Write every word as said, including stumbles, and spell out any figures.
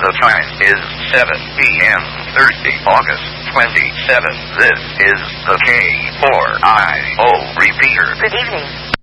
The time is seven p m Thursday, August twenty-seventh. This is the K four I O repeater. Good evening.